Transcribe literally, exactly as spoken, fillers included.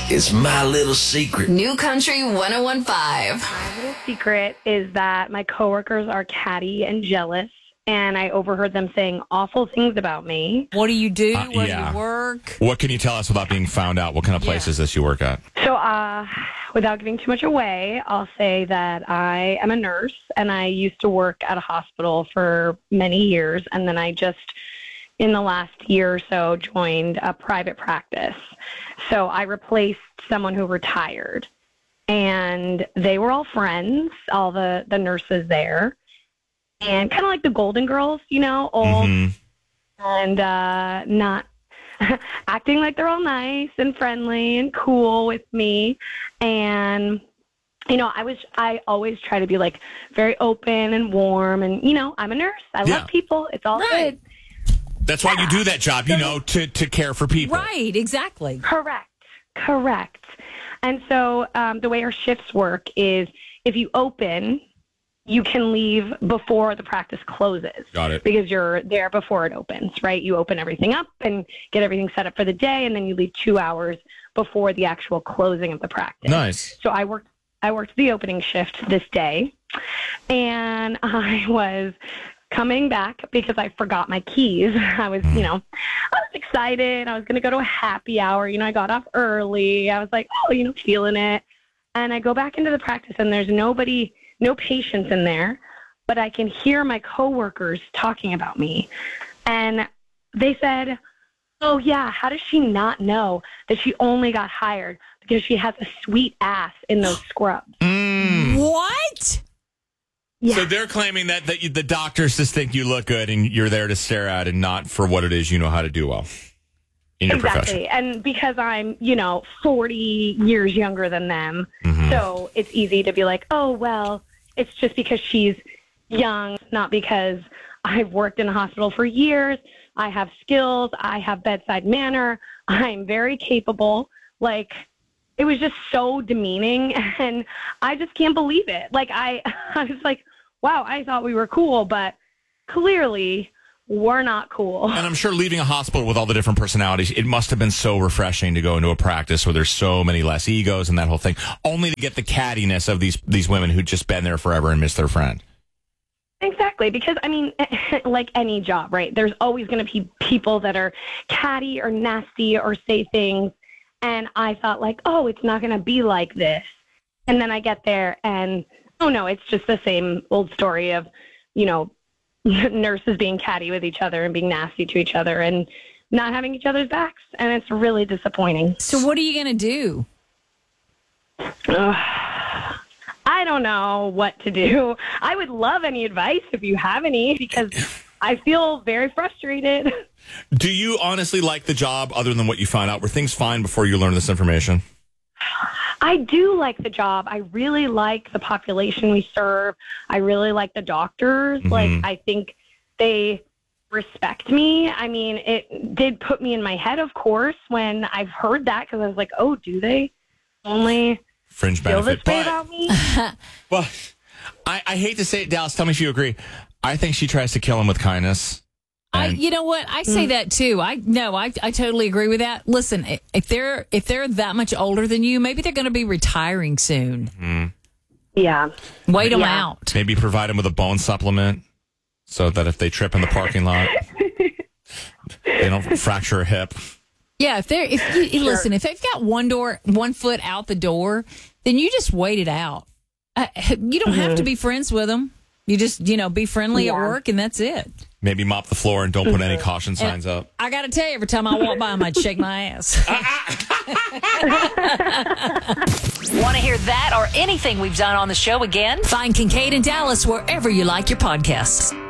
It's my little secret. New Country one oh one point five. My little secret is that my coworkers are catty and jealous, and I overheard them saying awful things about me. What do you do? Uh, Where yeah. do you work? What can you tell us without being found out? What kind of places Yeah. does you work at? So, uh, without giving too much away, I'll say that I am a nurse, and I used to work at a hospital for many years, and then I just, in the last year or so, joined a private practice. So I replaced someone who retired, and they were all friends, all the, the nurses there, and kind of like the Golden Girls, you know, old Mm-hmm. and uh, not acting like they're all nice and friendly and cool with me. And, you know, I was, I always try to be like very open and warm, and, you know, I'm a nurse. I Yeah. love people. It's all Right. good. That's why you do that job, you know, to, to care for people. Right, exactly. Correct. Correct. And so um, the way our shifts work is if you open, you can leave before the practice closes. Got it. Because you're there before it opens, right? You open everything up and get everything set up for the day, and then you leave two hours before the actual closing of the practice. Nice. So I worked I worked the opening shift this day, and I was coming back because I forgot my keys. I was, you know, I was excited. I was going to go to a happy hour. You know, I got off early. I was like, oh, you know, feeling it. And I go back into the practice, and there's nobody, no patients in there, but I can hear my coworkers talking about me. And they said, oh, yeah, how does she not know that she only got hired because she has a sweet ass in those scrubs? Mm. What? Yeah. So they're claiming that, that you, the doctors just think you look good and you're there to stare at and not for what it is you know how to do well in your Exactly. profession. And because I'm, you know, forty years younger than them, Mhm. so it's easy to be like, oh, well, it's just because she's young, not because I've worked in a hospital for years. I have skills. I have bedside manner. I'm very capable. Like, it was just so demeaning, and I just can't believe it. Like, I, I was like, wow, I thought we were cool, but clearly we're not cool. And I'm sure leaving a hospital with all the different personalities, it must have been so refreshing to go into a practice where there's so many less egos and that whole thing, only to get the cattiness of these these women who'd just been there forever and missed their friend. Exactly, because, I mean, like any job, right, there's always going to be people that are catty or nasty or say things, and I thought, like, oh, it's not going to be like this. And then I get there, and, oh, no, it's just the same old story of, you know, nurses being catty with each other and being nasty to each other and not having each other's backs, and it's really disappointing. So what are you going to do? Ugh. I don't know what to do. I would love any advice if you have any, because I feel very frustrated. Do you honestly like the job other than what you found out? Were things fine before you learned this information? I do like the job. I really like the population we serve. I really like the doctors. Mm-hmm. Like, I think they respect me. I mean, it did put me in my head, of course, when I've heard that, because I was like, oh, do they only Fringe feel benefit. this way But, about me? well, I, I hate to say it, Dallas, tell me if you agree. I think she tries to kill him with kindness. I, And- you know what? I say that too. I no, I I totally agree with that. Listen, if they're if they're that much older than you, maybe they're going to be retiring soon. Yeah. Wait them Yeah. out. Maybe provide them with a bone supplement so that if they trip in the parking lot, they don't fracture a hip. Yeah, if they're if you listen, if they've got one door, one foot out the door, then you just wait it out. Uh, you don't have to be friends with them. You just you know be friendly Yeah. at work, and that's it. Maybe mop the floor and don't put any caution signs up. I got to tell you, every time I walk by them, I'd shake my ass. Want to hear that or anything we've done on the show again? Find Kincaid and Dallas wherever you like your podcasts.